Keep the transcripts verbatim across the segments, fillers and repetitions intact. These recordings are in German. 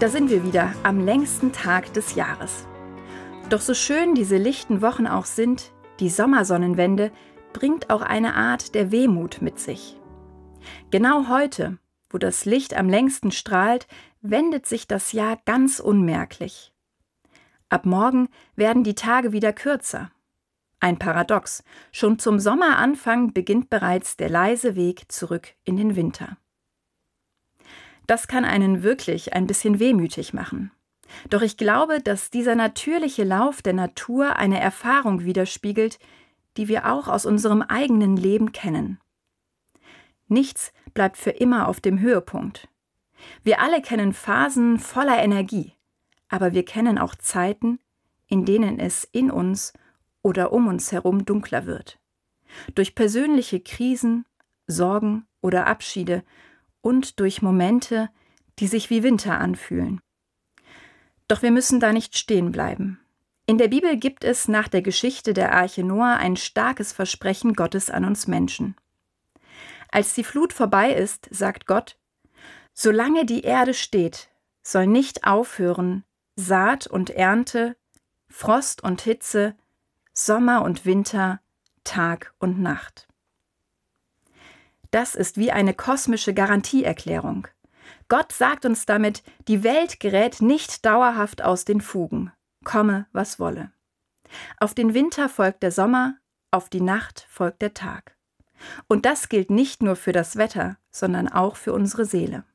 Da sind wir wieder am längsten Tag des Jahres. Doch so schön diese lichten Wochen auch sind, die Sommersonnenwende bringt auch eine Art der Wehmut mit sich. Genau heute, wo das Licht am längsten strahlt, wendet sich das Jahr ganz unmerklich. Ab morgen werden die Tage wieder kürzer. Ein Paradox. Schon zum Sommeranfang beginnt bereits der leise Weg zurück in den Winter. Das kann einen wirklich ein bisschen wehmütig machen. Doch ich glaube, dass dieser natürliche Lauf der Natur eine Erfahrung widerspiegelt, die wir auch aus unserem eigenen Leben kennen. Nichts bleibt für immer auf dem Höhepunkt. Wir alle kennen Phasen voller Energie, aber wir kennen auch Zeiten, in denen es in uns oder um uns herum dunkler wird. Durch persönliche Krisen, Sorgen oder Abschiede und durch Momente, die sich wie Winter anfühlen. Doch wir müssen da nicht stehen bleiben. In der Bibel gibt es nach der Geschichte der Arche Noah ein starkes Versprechen Gottes an uns Menschen. Als die Flut vorbei ist, sagt Gott: Solange die Erde steht, soll nicht aufhören Saat und Ernte, Frost und Hitze, Sommer und Winter, Tag und Nacht. Das ist wie eine kosmische Garantieerklärung. Gott sagt uns damit, die Welt gerät nicht dauerhaft aus den Fugen, komme, was wolle. Auf den Winter folgt der Sommer, auf die Nacht folgt der Tag. Und das gilt nicht nur für das Wetter, sondern auch für unsere Seele.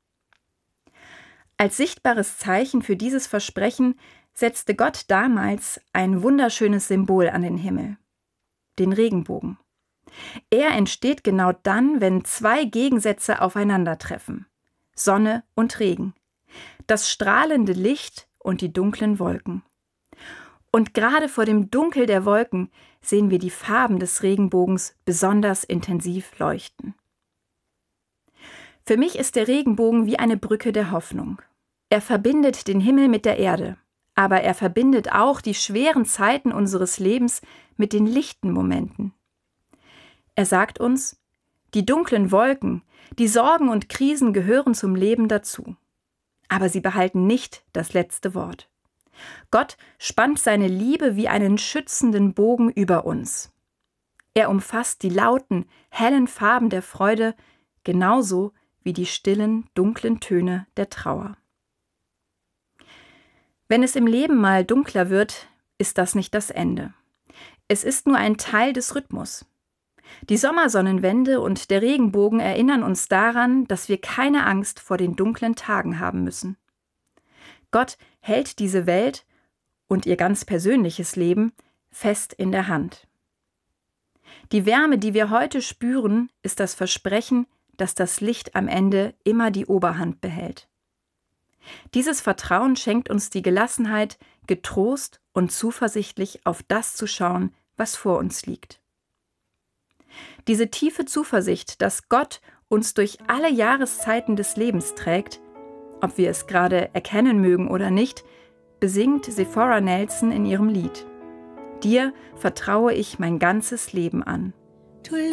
Als sichtbares Zeichen für dieses Versprechen setzte Gott damals ein wunderschönes Symbol an den Himmel, den Regenbogen. Er entsteht genau dann, wenn zwei Gegensätze aufeinandertreffen: Sonne und Regen, das strahlende Licht und die dunklen Wolken. Und gerade vor dem Dunkel der Wolken sehen wir die Farben des Regenbogens besonders intensiv leuchten. Für mich ist der Regenbogen wie eine Brücke der Hoffnung. Er verbindet den Himmel mit der Erde, aber er verbindet auch die schweren Zeiten unseres Lebens mit den lichten Momenten. Er sagt uns, die dunklen Wolken, die Sorgen und Krisen gehören zum Leben dazu. Aber sie behalten nicht das letzte Wort. Gott spannt seine Liebe wie einen schützenden Bogen über uns. Er umfasst die lauten, hellen Farben der Freude genauso wie die stillen, dunklen Töne der Trauer. Wenn es im Leben mal dunkler wird, ist das nicht das Ende. Es ist nur ein Teil des Rhythmus. Die Sommersonnenwende und der Regenbogen erinnern uns daran, dass wir keine Angst vor den dunklen Tagen haben müssen. Gott hält diese Welt und ihr ganz persönliches Leben fest in der Hand. Die Wärme, die wir heute spüren, ist das Versprechen, dass das Licht am Ende immer die Oberhand behält. Dieses Vertrauen schenkt uns die Gelassenheit, getrost und zuversichtlich auf das zu schauen, was vor uns liegt. Diese tiefe Zuversicht, dass Gott uns durch alle Jahreszeiten des Lebens trägt, ob wir es gerade erkennen mögen oder nicht, besingt Zipporah Nelson in ihrem Lied: Dir vertraue ich mein ganzes Leben an.